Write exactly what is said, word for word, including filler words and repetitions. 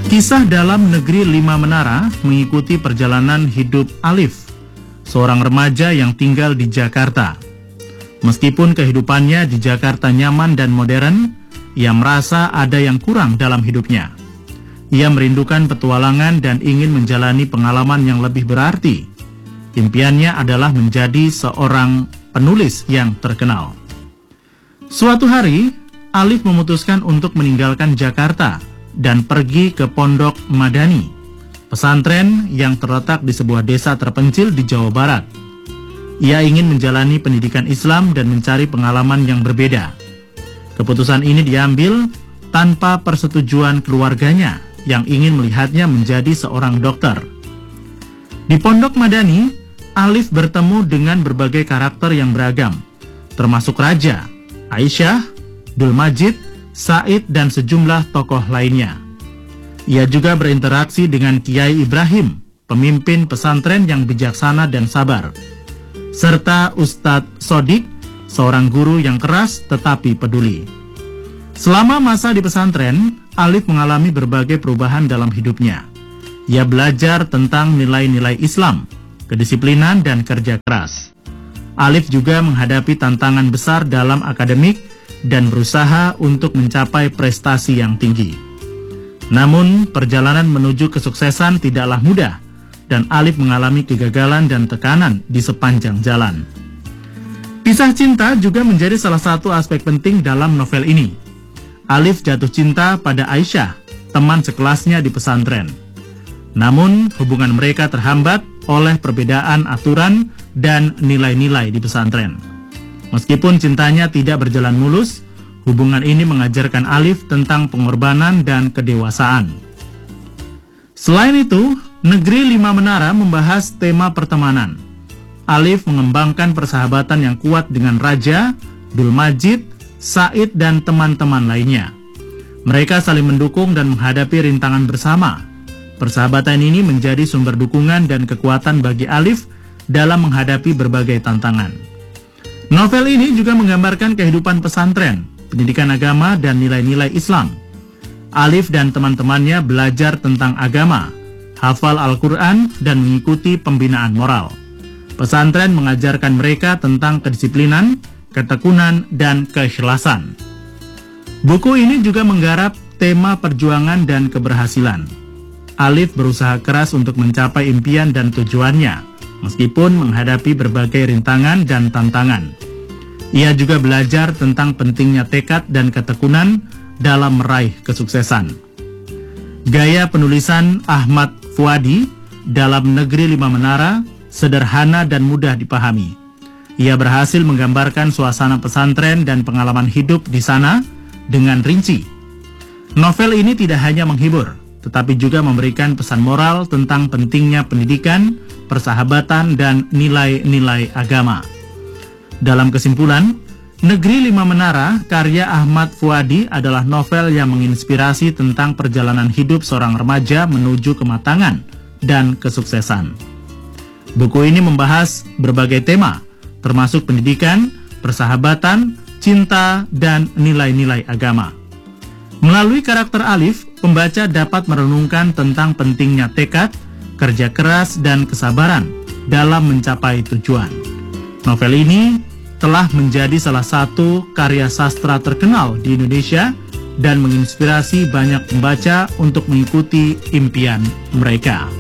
Kisah dalam Negeri Lima Menara mengikuti perjalanan hidup Alif, seorang remaja yang tinggal di Jakarta. Meskipun kehidupannya di Jakarta nyaman dan modern, ia merasa ada yang kurang dalam hidupnya. Ia merindukan petualangan dan ingin menjalani pengalaman yang lebih berarti. Impiannya adalah menjadi seorang penulis yang terkenal. Suatu hari, Alif memutuskan untuk meninggalkan Jakarta dan pergi ke Pondok Madani, pesantren yang terletak di sebuah desa terpencil di Jawa Barat. Ia ingin menjalani pendidikan Islam dan mencari pengalaman yang berbeda. Keputusan ini diambil tanpa persetujuan keluarganya yang ingin melihatnya menjadi seorang dokter. Di Pondok Madani, Alif bertemu dengan berbagai karakter yang beragam, termasuk Raja, Aisyah, Dul Majid, Said, dan sejumlah tokoh lainnya. Ia juga berinteraksi dengan Kiai Ibrahim, pemimpin pesantren yang bijaksana dan sabar, serta Ustadz Sodik, seorang guru yang keras tetapi peduli. Selama masa di pesantren, Alif mengalami berbagai perubahan dalam hidupnya. Ia belajar tentang nilai-nilai Islam, kedisiplinan, dan kerja keras. Alif juga menghadapi tantangan besar dalam akademik dan berusaha untuk mencapai prestasi yang tinggi. Namun, perjalanan menuju kesuksesan tidaklah mudah, dan Alif mengalami kegagalan dan tekanan di sepanjang jalan. Kisah cinta juga menjadi salah satu aspek penting dalam novel ini. Alif jatuh cinta pada Aisyah, teman sekelasnya di pesantren. Namun, hubungan mereka terhambat oleh perbedaan aturan dan nilai-nilai di pesantren. Meskipun cintanya tidak berjalan mulus, hubungan ini mengajarkan Alif tentang pengorbanan dan kedewasaan. Selain itu, Negeri Lima Menara membahas tema pertemanan. Alif mengembangkan persahabatan yang kuat dengan Raja, Dul Majid, Said, dan teman-teman lainnya. Mereka saling mendukung dan menghadapi rintangan bersama. Persahabatan ini menjadi sumber dukungan dan kekuatan bagi Alif dalam menghadapi berbagai tantangan. Novel ini juga menggambarkan kehidupan pesantren, pendidikan agama, dan nilai-nilai Islam. Alif dan teman-temannya belajar tentang agama, hafal Al-Quran, dan mengikuti pembinaan moral. Pesantren mengajarkan mereka tentang kedisiplinan, ketekunan, dan keikhlasan. Buku ini juga menggarap tema perjuangan dan keberhasilan. Alif berusaha keras untuk mencapai impian dan tujuannya, meskipun menghadapi berbagai rintangan dan tantangan. Ia juga belajar tentang pentingnya tekad dan ketekunan dalam meraih kesuksesan. Gaya penulisan Ahmad Fuadi dalam Negeri Lima Menara sederhana dan mudah dipahami. Ia berhasil menggambarkan suasana pesantren dan pengalaman hidup di sana dengan rinci. Novel ini tidak hanya menghibur, tetapi juga memberikan pesan moral tentang pentingnya pendidikan, persahabatan, dan nilai-nilai agama. Dalam kesimpulan, Negeri Lima Menara karya Ahmad Fuadi adalah novel yang menginspirasi tentang perjalanan hidup seorang remaja menuju kematangan dan kesuksesan. Buku ini membahas berbagai tema, termasuk pendidikan, persahabatan, cinta, dan nilai-nilai agama. Melalui karakter Alif, pembaca dapat merenungkan tentang pentingnya tekad, kerja keras, dan kesabaran dalam mencapai tujuan. Novel ini telah menjadi salah satu karya sastra terkenal di Indonesia dan menginspirasi banyak pembaca untuk mengikuti impian mereka.